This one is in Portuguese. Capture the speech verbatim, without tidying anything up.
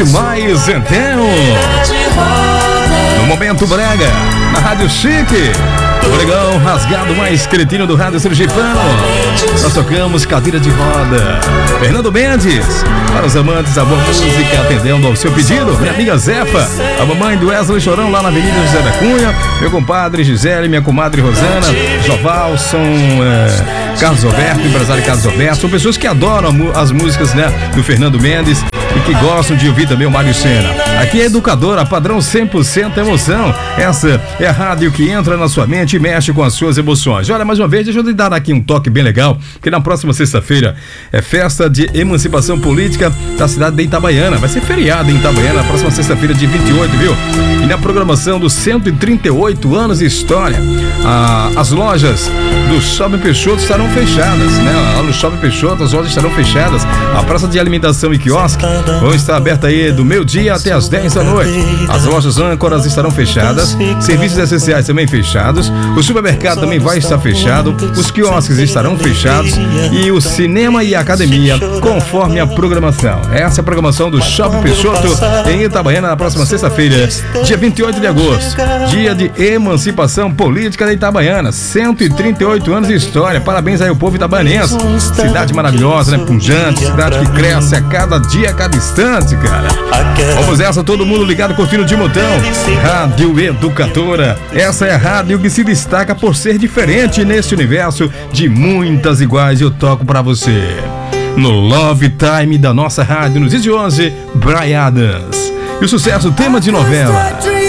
demais, então. No Momento Brega, na Rádio Chique, o legal rasgado mais cretino do rádio sergipano. Nós tocamos Cadeira de Roda. Fernando Mendes, para os amantes da boa música, atendendo ao seu pedido. Minha amiga Zefa, a mamãe do Wesley Chorão lá na Avenida José da Cunha. Meu compadre Gisele, minha comadre Rosana, Jovalson, é, Carlos Alberto, empresário Carlos Alberto. São pessoas que adoram as músicas, né, do Fernando Mendes e que gostam de ouvir também o Mário Sena. Aqui é Educadora, padrão cem por cento emoção. Essa é a rádio que entra na sua mente e mexe com as suas emoções. Olha, mais uma vez, deixa eu te dar aqui um toque bem legal, que na próxima sexta-feira é festa de emancipação política da cidade de Itabaiana. Vai ser feriado em Itabaiana, na próxima sexta-feira, dia vinte e oito, viu? E na programação dos cento e trinta e oito anos de história, a, as lojas do Shopping Peixoto estarão fechadas, né? Lá no Shopping Peixoto, as lojas estarão fechadas. A praça de alimentação e quiosque vão estar abertas aí do meio-dia até as dez da noite. As lojas âncoras estarão fechadas, serviços essenciais também fechados, o supermercado também vai estar fechado, os quiosques estarão fechados e o cinema e a academia, conforme a programação. Essa é a programação do Shopping Peixoto em Itabaiana na próxima sexta-feira, dia vinte e oito de agosto, dia de emancipação política da Itabaiana, cento e trinta e oito anos de história. Parabéns aí ao povo itabaianense. Cidade maravilhosa, né? Pujante, cidade que cresce a cada dia, a cada instante, cara. Vamos essa, todo mundo ligado, curtindo de montão. Rádio Educadora. Essa é a rádio que se destaca por ser diferente neste universo de muitas iguais. Eu toco pra você no Love Time da nossa rádio, nos dias de hoje, Brian Adams. E o sucesso, tema de novela.